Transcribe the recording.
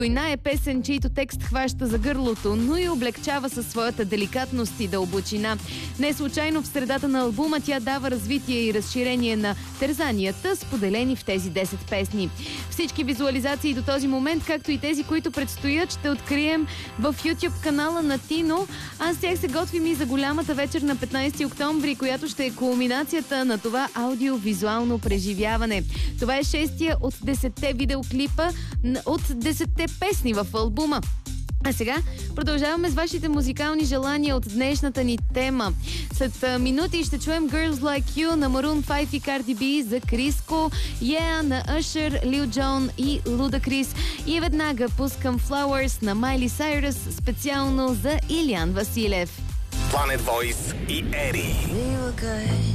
Война е песен, чийто текст хваща за гърлото, но и облегчава със своята деликатност и дълбочина. Не случайно в средата на албума тя дава развитие и разширение на терзанията, споделени в тези 10 песни. Всички визуализации до този момент, както и тези, които предстоят, ще открием в YouTube канала на Тино. Аз тях се готвим и за голямата вечер на 15 октомври, която ще е кулминацията на това аудиовизуално преживяване. Това е 6-тия от 10-те видеоклипа от 10-те песни в албума. А сега продължаваме с вашите музикални желания от днешната ни тема. След минути ще чуем Girls Like You на Maroon 5 и Cardi B за Криско, Yeah на Usher, Lil Jon и Ludacris. И веднага пускам Flowers на Miley Cyrus специално за Илиян Василев. Planet Voice и Ери.